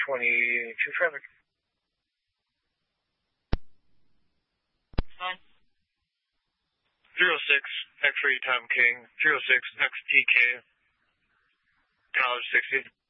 22 traffic. Fine. 06 X-ray Tom King, 06 XTK, College 60.